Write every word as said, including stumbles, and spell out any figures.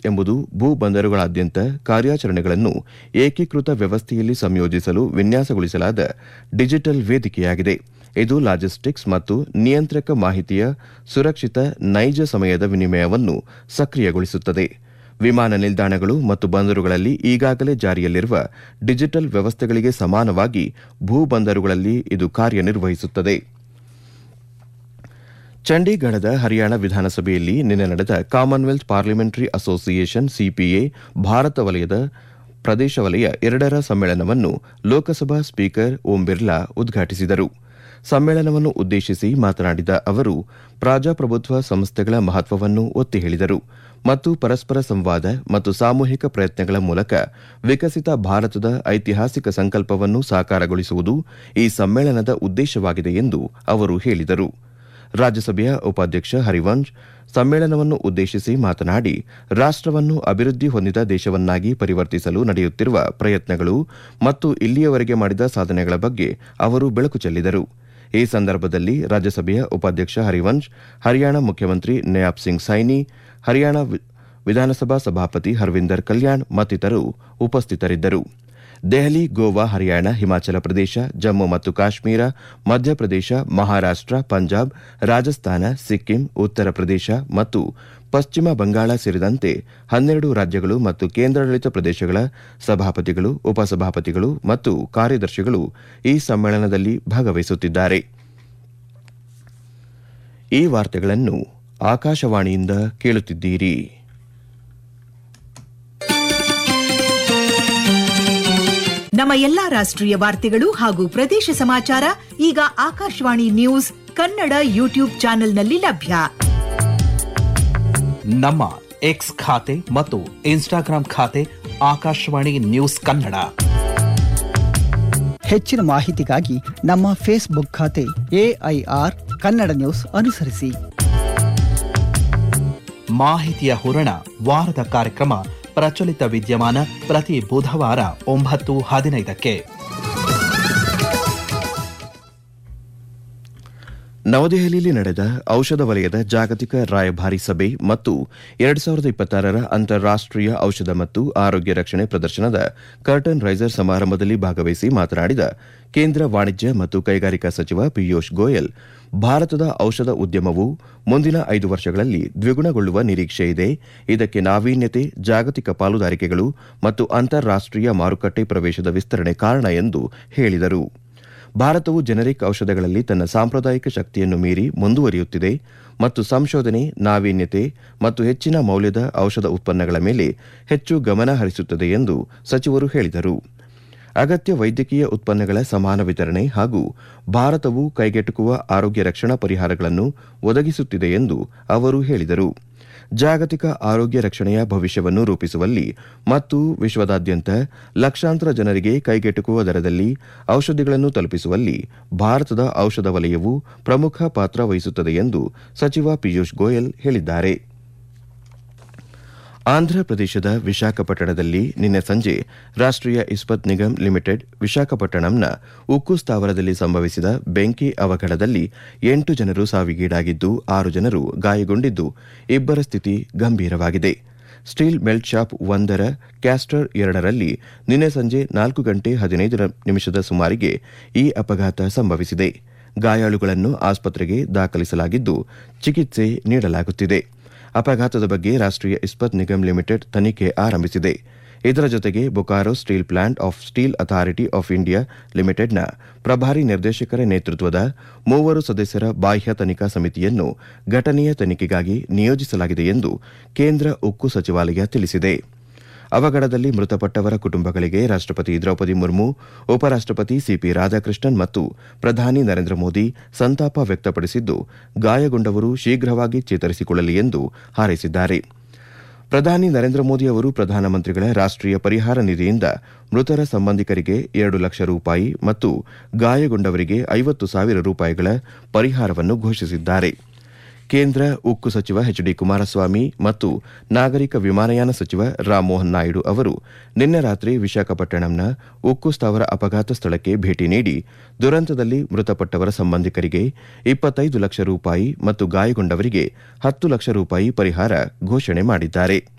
ಎಂಬುದು ಭೂ ಬಂದರುಗಳಾದ್ಯಂತ ಕಾರ್ಯಾಚರಣೆಗಳನ್ನು ಏಕೀಕೃತ ವ್ಯವಸ್ಥೆಯಲ್ಲಿ ಸಂಯೋಜಿಸಲು ವಿನ್ಯಾಸಗೊಳಿಸಲಾದ ಡಿಜಿಟಲ್ ವೇದಿಕೆಯಾಗಿದೆ. ಇದು ಲಾಜಿಸ್ಟಿಕ್ಸ್ ಮತ್ತು ನಿಯಂತ್ರಕ ಮಾಹಿತಿಯ ಸುರಕ್ಷಿತ ನೈಜ ಸಮಯದ ವಿನಿಮಯವನ್ನು ಸಕ್ರಿಯಗೊಳಿಸುತ್ತದೆ. ವಿಮಾನ ನಿಲ್ದಾಣಗಳು ಮತ್ತು ಬಂದರುಗಳಲ್ಲಿ ಈಗಾಗಲೇ ಜಾರಿಯಲ್ಲಿರುವ ಡಿಜಿಟಲ್ ವ್ಯವಸ್ಥೆಗಳಿಗೆ ಸಮಾನವಾಗಿ ಭೂ ಬಂದರುಗಳಲ್ಲಿ ಇದು ಕಾರ್ಯನಿರ್ವಹಿಸುತ್ತದೆ. ಚಂಡೀಗಢದ ಹರಿಯಾಣ ವಿಧಾನಸಭೆಯಲ್ಲಿ ನಿನ್ನೆ ನಡೆದ Commonwealth parliamentary association CPA Bharat ವಲಯದ ಪ್ರದೇಶ ವಲಯ ಎರಡರ ಸಮ್ಮೇಳನವನ್ನು ಲೋಕಸಭಾ ಸ್ಪೀಕರ್ ಓಂ ಬಿರ್ಲಾ ಉದ್ಘಾಟಿಸಿದರು. ಸಮ್ಮೇಳನವನ್ನು ಉದ್ದೇಶಿಸಿ ಮಾತನಾಡಿದ ಅವರು ಪ್ರಜಾಪ್ರಭುತ್ವ ಸಂಸ್ಥೆಗಳ ಮಹತ್ವವನ್ನು ಒತ್ತಿ ಹೇಳಿದರು ಮತ್ತು ಪರಸ್ಪರ ಸಂವಾದ ಮತ್ತು ಸಾಮೂಹಿಕ ಪ್ರಯತ್ನಗಳ ಮೂಲಕ ವಿಕಸಿತ ಭಾರತದ ಐತಿಹಾಸಿಕ ಸಂಕಲ್ಪವನ್ನು ಸಾಕಾರಗೊಳಿಸುವುದು ಈ ಸಮ್ಮೇಳನದ ಉದ್ದೇಶವಾಗಿದೆ ಎಂದು ಅವರು ಹೇಳಿದರು. ರಾಜ್ಯಸಭೆಯ ಉಪಾಧ್ಯಕ್ಷ ಹರಿವಂಶ್ ಸಮ್ಮೇಳನವನ್ನು ಉದ್ದೇಶಿಸಿ ಮಾತನಾಡಿ ರಾಷ್ಟವನ್ನು ಅಭಿವೃದ್ಧಿ ಹೊಂದಿದ ದೇಶವನ್ನಾಗಿ ಪರಿವರ್ತಿಸಲು ನಡೆಯುತ್ತಿರುವ ಪ್ರಯತ್ನಗಳು ಮತ್ತು ಇಲ್ಲಿಯವರೆಗೆ ಮಾಡಿದ ಸಾಧನೆಗಳ ಬಗ್ಗೆ ಅವರು ಬೆಳಕು ಚೆಲ್ಲಿದರು. ಈ ಸಂದರ್ಭದಲ್ಲಿ ರಾಜ್ಯಸಭೆಯ ಉಪಾಧ್ಯಕ್ಷ ಹರಿವಂಶ್, ಹರಿಯಾಣ ಮುಖ್ಯಮಂತ್ರಿ ನಯಾಬ್ ಸಿಂಗ್ ಸೈನಿ, ಹರಿಯಾಣ ವಿಧಾನಸಭಾ ಸಭಾಪತಿ ಹರ್ವಿಂದರ್ ಕಲ್ಯಾಣ್ ಮತ್ತಿತರರು ಉಪಸ್ಥಿತರಿದ್ದರು. ದೆಹಲಿ, ಗೋವಾ, ಹರಿಯಾಣ, ಹಿಮಾಚಲ ಪ್ರದೇಶ, ಜಮ್ಮು ಮತ್ತು ಕಾಶ್ಮೀರ, ಮಧ್ಯಪ್ರದೇಶ, ಮಹಾರಾಷ್ಟ, ಪಂಜಾಬ್, ರಾಜಸ್ಥಾನ, ಸಿಕ್ಕಿಂ, ಉತ್ತರ ಪ್ರದೇಶ ಮತ್ತು ಪಶ್ಚಿಮ ಬಂಗಾಳ ಸೇರಿದಂತೆ ಹನ್ನೆರಡು ರಾಜ್ಯಗಳು ಮತ್ತು ಕೇಂದ್ರಾಡಳಿತ ಪ್ರದೇಶಗಳ ಸಭಾಪತಿಗಳು, ಉಪಸಭಾಪತಿಗಳು ಮತ್ತು ಕಾರ್ಯದರ್ಶಿಗಳು ಈ ಸಮ್ಮೇಳನದಲ್ಲಿ ಭಾಗವಹಿಸುತ್ತಿದ್ದಾರೆ. ಈ ವಾರ್ತೆಗಳನ್ನು ಆಕಾಶವಾಣಿಯಿಂದ ಕೇಳುತ್ತಿದ್ದೀರಿ. ನಮ್ಮ ಎಲ್ಲಾ ರಾಷ್ಟ್ರೀಯ ವಾರ್ತೆಗಳು ಹಾಗೂ ಪ್ರದೇಶ ಸಮಾಚಾರ ಈಗ ಆಕಾಶವಾಣಿ ನ್ಯೂಸ್ ಕನ್ನಡ ಯೂಟ್ಯೂಬ್ ಚಾನೆಲ್ನಲ್ಲಿ ಲಭ್ಯ. ನಮ್ಮ ಎಕ್ಸ್ ಖಾತೆ ಮತ್ತು ಇನ್ಸ್ಟಾಗ್ರಾಂ ಖಾತೆ ಆಕಾಶವಾಣಿ ನ್ಯೂಸ್ ಕನ್ನಡ. ಹೆಚ್ಚಿನ ಮಾಹಿತಿಗಾಗಿ ನಮ್ಮ ಫೇಸ್ಬುಕ್ ಖಾತೆ ಎಐಆರ್ ಕನ್ನಡ ನ್ಯೂಸ್ ಅನುಸರಿಸಿ. ಮಾಹಿತಿಯ ಹೂರಣ ವಾರದ ಕಾರ್ಯಕ್ರಮ ಪ್ರಚಲಿತ ವಿದ್ಯಮಾನ ಪ್ರತಿ ಬುಧವಾರ ಒಂಬತ್ತು ಹದಿನೈದಕ್ಕೆ. ನವದೆಹಲಿಯಲ್ಲಿ ನಡೆದ ಔಷಧ ವಲಯದ ಜಾಗತಿಕ ರಾಯಭಾರಿ ಸಭೆ ಮತ್ತು ಎರಡು ಸಾವಿರದ ಇಪ್ಪತ್ತಾರರ ಅಂತಾರಾಷ್ಟೀಯ ಔಷಧ ಮತ್ತು ಆರೋಗ್ಯ ರಕ್ಷಣೆ ಪ್ರದರ್ಶನದ ಕರ್ಟನ್ ರೈಸರ್ ಸಮಾರಂಭದಲ್ಲಿ ಭಾಗವಹಿಸಿ ಮಾತನಾಡಿದ ಕೇಂದ್ರ ವಾಣಿಜ್ಯ ಮತ್ತು ಕೈಗಾರಿಕಾ ಸಚಿವ ಪಿಯೂಷ್ ಗೋಯಲ್, ಭಾರತದ ಔಷಧ ಉದ್ಯಮವು ಮುಂದಿನ ಐದು ವರ್ಷಗಳಲ್ಲಿ ದ್ವಿಗುಣಗೊಳ್ಳುವ ನಿರೀಕ್ಷೆ ಇದೆ. ಇದಕ್ಕೆ ನಾವೀನ್ಯತೆ, ಜಾಗತಿಕ ಪಾಲುದಾರಿಕೆಗಳು ಮತ್ತು ಅಂತಾರಾಷ್ಟೀಯ ಮಾರುಕಟ್ಟೆ ಪ್ರವೇಶದ ವಿಸ್ತರಣೆ ಕಾರಣ ಎಂದು ಹೇಳಿದರು. ಭಾರತವು ಜೆನೆರಿಕ್ ಔಷಧಗಳಲ್ಲಿ ತನ್ನ ಸಾಂಪ್ರದಾಯಿಕ ಶಕ್ತಿಯನ್ನು ಮೀರಿ ಮುಂದುವರಿಯುತ್ತಿದೆ ಮತ್ತು ಸಂಶೋಧನೆ, ನಾವೀನ್ಯತೆ ಮತ್ತು ಹೆಚ್ಚಿನ ಮೌಲ್ಯದ ಔಷಧ ಉತ್ಪನ್ನಗಳ ಮೇಲೆ ಹೆಚ್ಚು ಗಮನ ಹರಿಸುತ್ತದೆ ಎಂದು ಸಚಿವರು ಹೇಳಿದರು. ಅಗತ್ಯ ವೈದ್ಯಕೀಯ ಉತ್ಪನ್ನಗಳ ಸಮಾನ ವಿತರಣೆ ಹಾಗೂ ಭಾರತವು ಕೈಗೆಟುಕುವ ಆರೋಗ್ಯ ರಕ್ಷಣಾ ಪರಿಹಾರಗಳನ್ನು ಒದಗಿಸುತ್ತಿದೆ ಎಂದು ಅವರು ಹೇಳಿದರು. ಜಾಗತಿಕ ಆರೋಗ್ಯ ರಕ್ಷಣೆಯ ಭವಿಷ್ಯವನ್ನು ರೂಪಿಸುವಲ್ಲಿ ಮತ್ತು ವಿಶ್ವದಾದ್ಯಂತ ಲಕ್ಷಾಂತರ ಜನರಿಗೆ ಕೈಗೆಟುಕುವ ದರದಲ್ಲಿ ಔಷಧಿಗಳನ್ನು ತಲುಪಿಸುವಲ್ಲಿ ಭಾರತದ ಔಷಧ ವಲಯವು ಪ್ರಮುಖ ಪಾತ್ರ ವಹಿಸುತ್ತದೆ ಎಂದು ಸಚಿವ ಪಿಯೂಷ್ ಗೋಯಲ್ ಹೇಳಿದ್ದಾರೆ. ಆಂಧ್ರಪ್ರದೇಶದ ವಿಶಾಖಪಟ್ಟಣದಲ್ಲಿ ನಿನ್ನೆ ಸಂಜೆ ರಾಷ್ಟೀಯ ಇಸ್ಪತ್ ನಿಗಮ್ ಲಿಮಿಟೆಡ್ ವಿಶಾಖಪಟ್ಟಣಂನ ಉಕ್ಕು ಸ್ಥಾವರದಲ್ಲಿ ಸಂಭವಿಸಿದ ಬೆಂಕಿ ಅವಘಡದಲ್ಲಿ ಎಂಟು ಜನರು ಸಾವಿಗೀಡಾಗಿದ್ದು ಆರು ಜನರು ಗಾಯಗೊಂಡಿದ್ದು ಇಬ್ಬರ ಸ್ಥಿತಿ ಗಂಭೀರವಾಗಿದೆ. ಸ್ಟೀಲ್ ಮೆಲ್ಟ್ ಶಾಪ್ ಒಂದರ ಕ್ಯಾಸ್ಟರ್ ಎರಡರಲ್ಲಿ ನಿನ್ನೆ ಸಂಜೆ ನಾಲ್ಕು ಗಂಟೆ ಹದಿನೈದು ನಿಮಿಷದ ಸುಮಾರಿಗೆ ಈ ಅಪಘಾತ ಸಂಭವಿಸಿದೆ. ಗಾಯಾಳುಗಳನ್ನು ಆಸ್ಪತ್ರೆಗೆ ದಾಖಲಿಸಲಾಗಿದ್ದು ಚಿಕಿತ್ಸೆ ನೀಡಲಾಗುತ್ತಿದೆ. ಅಪಘಾತದ ಬಗ್ಗೆ ರಾಷ್ಟೀಯ ಇಸ್ಪತ್ ನಿಗಮ್ ಲಿಮಿಟೆಡ್ ತನಿಖೆ ಆರಂಭಿಸಿದೆ. ಇದರ ಜೊತೆಗೆ Bokaro steel plant of steel authority of India ಲಿಮಿಟೆಡ್ನ ಪ್ರಭಾರಿ ನಿರ್ದೇಶಕರ ನೇತೃತ್ವದ ಮೂವರು ಸದಸ್ಯರ ಬಾಹ್ಯ ತನಿಖಾ ಸಮಿತಿಯನ್ನು ಘಟನೆಯ ತನಿಖೆಗಾಗಿ ನಿಯೋಜಿಸಲಾಗಿದೆ ಎಂದು ಕೇಂದ್ರ ಉಕ್ಕು ಸಚಿವಾಲಯ ತಿಳಿಸಿದೆ. ಅವಘಡದಲ್ಲಿ ಮೃತಪಟ್ಟವರ ಕುಟುಂಬಗಳಿಗೆ ರಾಷ್ಟಪತಿ ದ್ರೌಪದಿ ಮುರ್ಮು, ಉಪರಾಷ್ಟಪತಿ ಸಿಪಿ ರಾಧಾಕೃಷ್ಣನ್ ಮತ್ತು ಪ್ರಧಾನಿ ನರೇಂದ್ರ ಮೋದಿ ಸಂತಾಪ ವ್ಯಕ್ತಪಡಿಸಿದ್ದು, ಗಾಯಗೊಂಡವರು ಶೀಘ್ರವಾಗಿ ಚೇತರಿಸಿಕೊಳ್ಳಲಿ ಎಂದು ಹಾರೈಸಿದ್ದಾರೆ. ಪ್ರಧಾನಿ ನರೇಂದ್ರ ಮೋದಿ ಅವರು ಪ್ರಧಾನಮಂತ್ರಿಗಳ ರಾಷ್ಟೀಯ ಪರಿಹಾರ ನಿಧಿಯಿಂದ ಮೃತರ ಸಂಬಂಧಿಕರಿಗೆ ಎರಡು ಲಕ್ಷ ರೂಪಾಯಿ ಮತ್ತು ಗಾಯಗೊಂಡವರಿಗೆ ಐವತ್ತು ಸಾವಿರ ರೂಪಾಯಿಗಳ ಪರಿಹಾರವನ್ನು ಘೋಷಿಸಿದ್ದಾರೆ. ಕೇಂದ್ರ ಉಕ್ಕು ಸಚಿವ ಎಚ್ ಡಿ ಕುಮಾರಸ್ವಾಮಿ ಮತ್ತು ನಾಗರಿಕ ವಿಮಾನಯಾನ ಸಚಿವ ರಾಮಮೋಹನ್ ನಾಯ್ಡು ಅವರು ನಿನ್ನೆ ರಾತ್ರಿ ವಿಶಾಖಪಟ್ಟಣಂನ ಉಕ್ಕು ಸ್ಥಾವರ ಅಪಘಾತ ಸ್ಥಳಕ್ಕೆ ಭೇಟಿ ನೀಡಿ ದುರಂತದಲ್ಲಿ ಮೃತಪಟ್ಟವರ ಸಂಬಂಧಿಕರಿಗೆ ಇಪ್ಪತ್ತೈದು ಲಕ್ಷ ರೂಪಾಯಿ ಮತ್ತು ಗಾಯಗೊಂಡವರಿಗೆ ಹತ್ತು ಲಕ್ಷ ರೂಪಾಯಿ ಪರಿಹಾರ ಘೋಷಣೆ ಮಾಡಿದ್ದಾರೆ.